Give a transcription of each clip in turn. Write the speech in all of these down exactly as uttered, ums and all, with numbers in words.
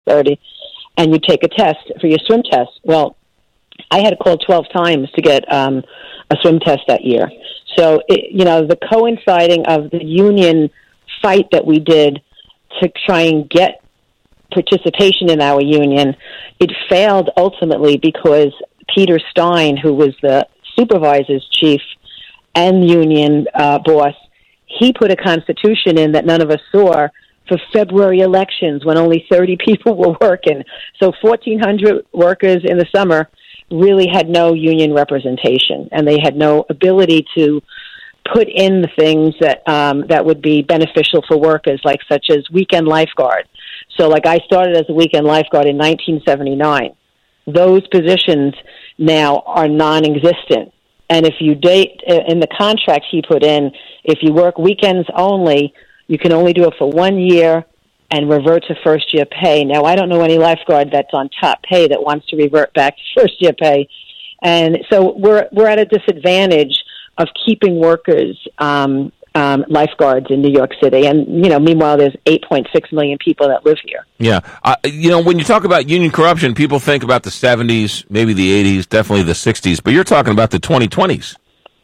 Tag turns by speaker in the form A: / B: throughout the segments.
A: thirty, and you take a test for your swim test. Well, I had to call twelve times to get um, a swim test that year. So, it, you know, the coinciding of the union fight that we did to try and get participation in our union, it failed ultimately because Peter Stein, who was the supervisor's chief and union uh, boss, he put a constitution in that none of us saw for February elections when only thirty people were working. So fourteen hundred workers in the summer really had no union representation, and they had no ability to put in the things that um, that would be beneficial for workers, like such as weekend lifeguard. So like I started as a weekend lifeguard in nineteen seventy-nine. Those positions now are non-existent. And if you date, in the contract he put in, if you work weekends only, you can only do it for one year and revert to first year pay. Now, I don't know any lifeguard that's on top pay that wants to revert back to first year pay. And so we're we're at a disadvantage of keeping workers, um, um, lifeguards in New York City. And, you know, meanwhile, there's eight point six million people that live here.
B: Yeah. Uh, you know, when you talk about union corruption, people think about the seventies, maybe the eighties, definitely the sixties, but you're talking about the twenty twenties.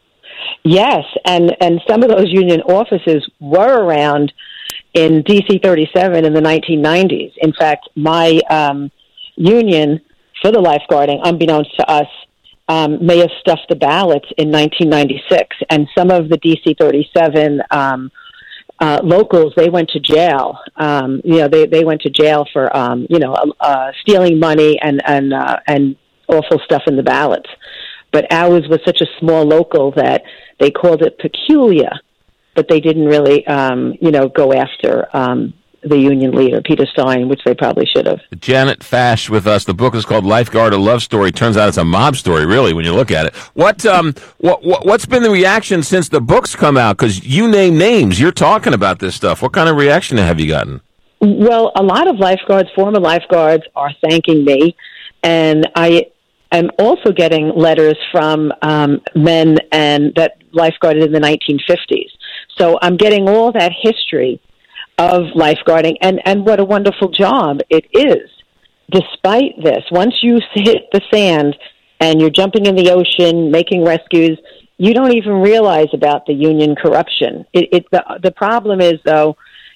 A: Yes, and, and some of those union offices were around in D C thirty-seven in the nineteen nineties. In fact, my um, union for the lifeguarding, unbeknownst to us, um, may have stuffed the ballots in nineteen ninety-six. And some of the D C thirty-seven um, uh, locals, they went to jail. Um, you know, they, they went to jail for, um, you know, uh, stealing money and, and, uh, and awful stuff in the ballots. But ours was such a small local that they called it peculiar, but they didn't really, um, you know, go after um, the union leader, Peter Stein, which they probably should have.
B: Janet Fash with us. The book is called Lifeguard, A Love Story. Turns out it's a mob story, really, when you look at it. What, um, what, what what's been the reaction since the book's come out? Because you name names. You're talking about this stuff. What kind of reaction have you gotten?
A: Well, a lot of lifeguards, former lifeguards, are thanking me, and I am also getting letters from um, men and that lifeguarded in the nineteen fifties. So I'm getting all that history of lifeguarding, and, and what a wonderful job it is. Despite this, once you hit the sand and you're jumping in the ocean, making rescues, you don't even realize about the union corruption. It, it the the problem is though,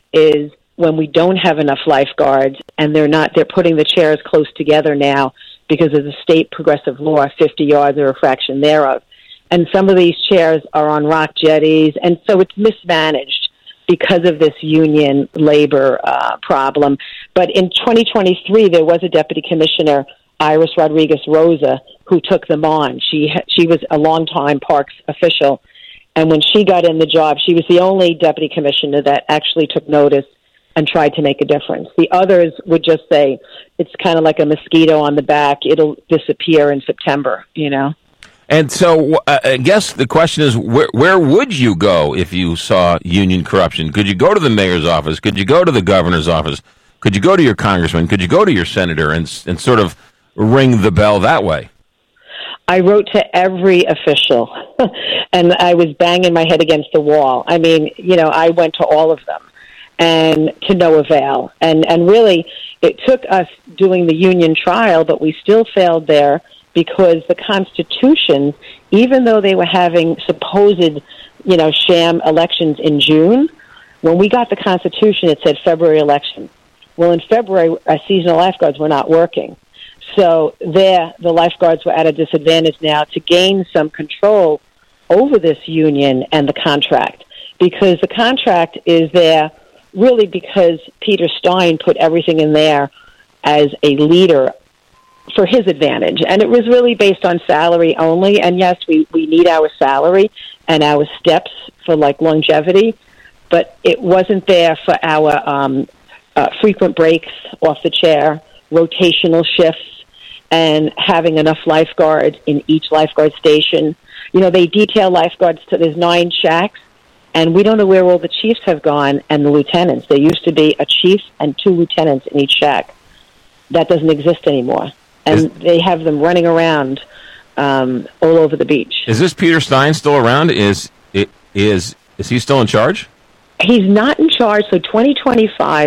A: is when we don't have enough lifeguards and they're not, they're putting the chairs close together now because of the state progressive law, fifty yards or a fraction thereof. And some of these chairs are on rock jetties, and so it's mismanaged because of this union labor uh, problem. But in twenty twenty-three, there was a deputy commissioner, Iris Rodriguez Rosa, who took them on. She ha- she was a longtime parks official, and when she got in the job, she was the only deputy commissioner that actually took notice and tried to make a difference. The others would just say, it's kind of like a mosquito on the back. It'll disappear in September, you know?
B: And so uh, I guess the question is, where, where would you go if you saw union corruption? Could you go to the mayor's office? Could you go to the governor's office? Could you go to your congressman? Could you go to your senator and, and sort of ring the bell that way?
A: I wrote to every official, and I was banging my head against the wall. I mean, you know, I went to all of them, and to no avail. And, and really, it took us doing the union trial, but we still failed there, because the Constitution, even though they were having supposed, you know, sham elections in June, when we got the Constitution, it said February election. Well, in February, our seasonal lifeguards were not working. So there, the lifeguards were at a disadvantage now to gain some control over this union and the contract, because the contract is there really because Peter Stein put everything in there as a leader for his advantage. And it was really based on salary only. And yes, we, we need our salary and our steps for like longevity, but it wasn't there for our um, uh, frequent breaks off the chair, rotational shifts, and having enough lifeguards in each lifeguard station. You know, they detail lifeguards to, there's nine shacks, and we don't know where all the chiefs have gone and the lieutenants. There used to be a chief and two lieutenants in each shack. That doesn't exist anymore. And is, they have them running around um, all over the beach.
B: Is this Peter Stein still around? Is it is is he still in charge?
A: He's not in charge. So twenty twenty-five,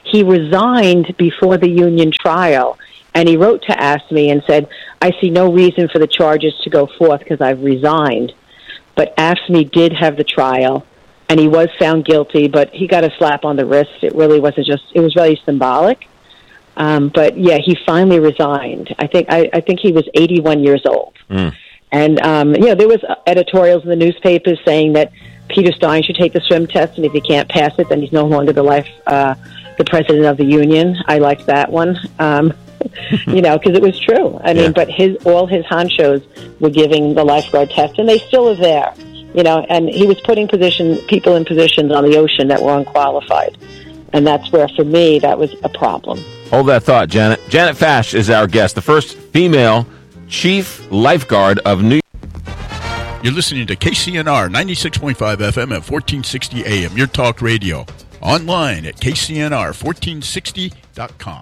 A: he resigned before the union trial, and he wrote to AFSCME and said, I see no reason for the charges to go forth because I've resigned. But AFSCME did have the trial, and he was found guilty, but he got a slap on the wrist. It really wasn't just, it was really symbolic. Um, but, yeah, he finally resigned. I think I, I think he was eighty-one years old. Mm. And, um, you know, there was editorials in the newspapers saying that Peter Stein should take the swim test, and if he can't pass it, then he's no longer the life, uh, the president of the union. I liked that one, um, you know, because it was true. I mean, yeah. But his all his honchos were giving the lifeguard test, and they still are there, you know, and he was putting position people in positions on the ocean that were unqualified. And that's where, for me, that was a problem.
B: Hold that thought, Janet. Janet Fash is our guest, the first female chief lifeguard of New York.
C: You're listening to K C N R ninety-six point five F M at fourteen sixty A M, your talk radio. Online at K C N R fourteen sixty dot com.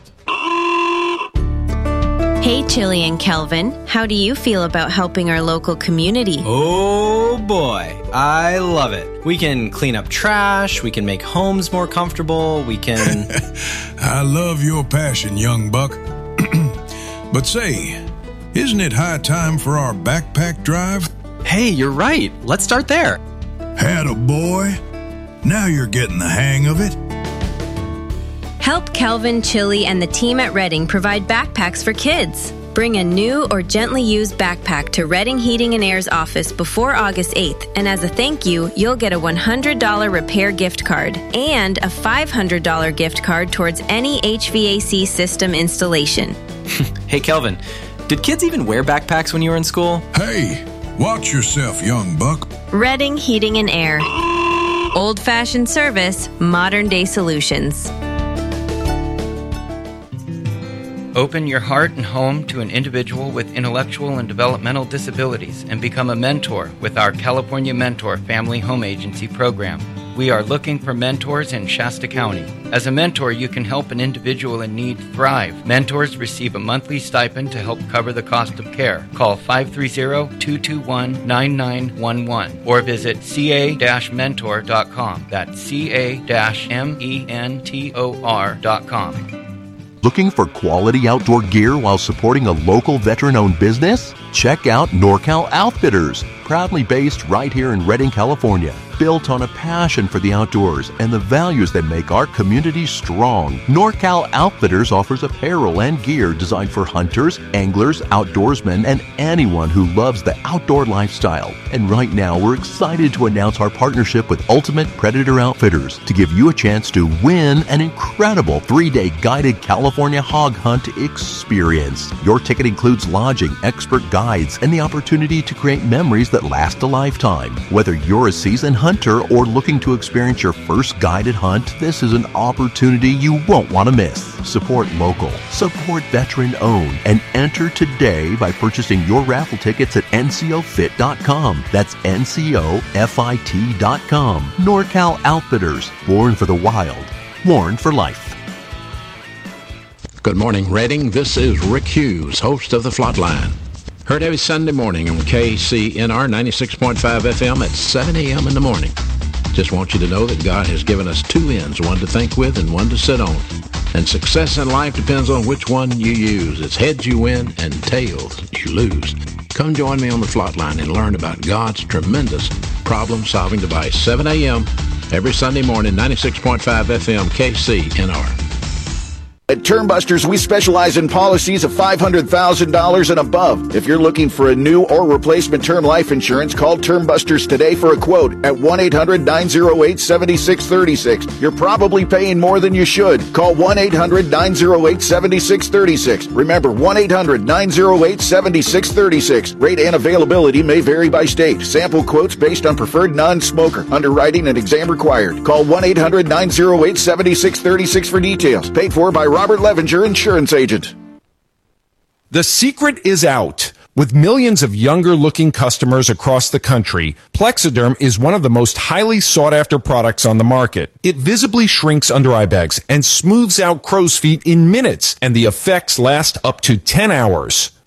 D: Hey, Chili and Kelvin. How do you feel about helping our local community?
E: Oh, boy. I love it. We can clean up trash. We can make homes more comfortable. We can...
F: I love your passion, young buck. But say, isn't it high time for our backpack drive?
E: Hey, you're right. Let's start there.
F: Atta boy. Now you're getting the hang of it.
D: Help Kelvin, Chili, and the team at Redding provide backpacks for kids. Bring a new or gently used backpack to Redding Heating and Air's office before August eighth, and as a thank you, you'll get a one hundred dollars repair gift card and a five hundred dollars gift card towards any H V A C system installation.
E: Hey, Kelvin, did kids even wear backpacks when you were in school?
F: Hey, watch yourself, young buck.
D: Redding Heating and Air. Old-fashioned service, modern-day solutions.
G: Open your heart and home to an individual with intellectual and developmental disabilities and become a mentor with our California Mentor Family Home Agency program. We are looking for mentors in Shasta County. As a mentor, you can help an individual in need thrive. Mentors receive a monthly stipend to help cover the cost of care. Call five three zero, two two one, nine nine one one or visit c a dash mentor dot com. That's c a dash mentor dot com.
H: Looking for quality outdoor gear while supporting a local veteran-owned business? Check out NorCal Outfitters, proudly based right here in Redding, California. Built on a passion for the outdoors and the values that make our community strong, NorCal Outfitters offers apparel and gear designed for hunters, anglers, outdoorsmen, and anyone who loves the outdoor lifestyle. And right now, we're excited to announce our partnership with Ultimate Predator Outfitters to give you a chance to win an incredible three-day guided California hog hunt experience. Your ticket includes lodging, expert guides, and the opportunity to create memories that last a lifetime. Whether you're a seasoned hunter or looking to experience your first guided hunt, this is an opportunity you won't want to miss. Support local, support veteran-owned, and enter today by purchasing your raffle tickets at N C O fit dot com. That's N C O fit dot com. NorCal Outfitters, born for the wild, worn for life.
I: Good morning, Redding. This is Rick Hughes, host of The Flatline. Heard every Sunday morning on K C N R ninety-six point five F M at seven a m in the morning. Just want you to know that God has given us two ends, one to think with and one to sit on. And success in life depends on which one you use. It's heads you win and tails you lose. Come join me on The Flatline and learn about God's tremendous problem-solving device. seven a m every Sunday morning, ninety-six point five F M, K C N R.
J: At Termbusters, we specialize in policies of five hundred thousand dollars and above. If you're looking for a new or replacement term life insurance, call Termbusters today for a quote at one eight hundred, nine oh eight, seven six three six. You're probably paying more than you should. Call one eight hundred, nine oh eight, seven six three six. Remember, one eight hundred, nine oh eight, seven six three six. Rate and availability may vary by state. Sample quotes based on preferred non-smoker. Underwriting and exam required. Call one eight hundred, nine oh eight, seven six three six for details. Paid for by Robert Levenger, insurance agent.
K: The secret is out. With millions of younger-looking customers across the country, Plexiderm is one of the most highly sought-after products on the market. It visibly shrinks under eye bags and smooths out crow's feet in minutes, and the effects last up to ten hours.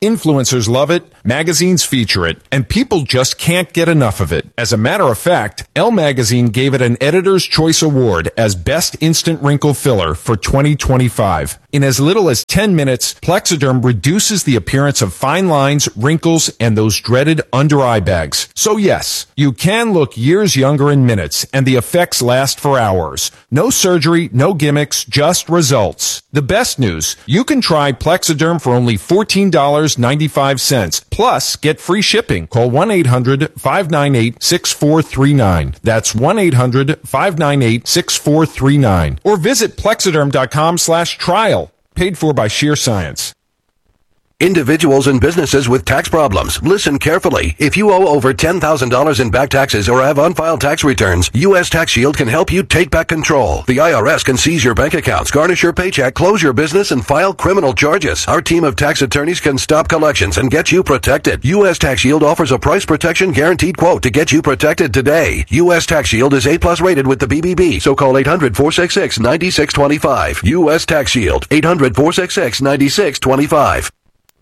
K: Influencers love it, magazines feature it, and people just can't get enough of it. As a matter of fact, Elle Magazine gave it an Editor's Choice Award as Best Instant Wrinkle Filler for twenty twenty-five. In as little as ten minutes, Plexiderm reduces the appearance of fine lines, wrinkles, and those dreaded under-eye bags. So yes, you can look years younger in minutes, and the effects last for hours. No surgery, no gimmicks, just results. The best news, you can try Plexiderm for only fourteen dollars and ninety-five cents. Plus, get free shipping. Call one eight hundred five nine eight six four three nine. That's one eight hundred five nine eight six four three nine. Or visit plexiderm.com slash trial. Paid for by Sheer Science.
L: Individuals and businesses with tax problems, listen carefully. If you owe over ten thousand dollars in back taxes or have unfiled tax returns, U S Tax Shield can help you take back control. The I R S can seize your bank accounts, garnish your paycheck, close your business, and file criminal charges. Our team of tax attorneys can stop collections and get you protected. U S Tax Shield offers a price protection guaranteed quote to get you protected today. U S Tax Shield is A plus rated with the B B B, so call eight hundred four six six nine six two five. U S Tax Shield, eight hundred four six six nine six two five.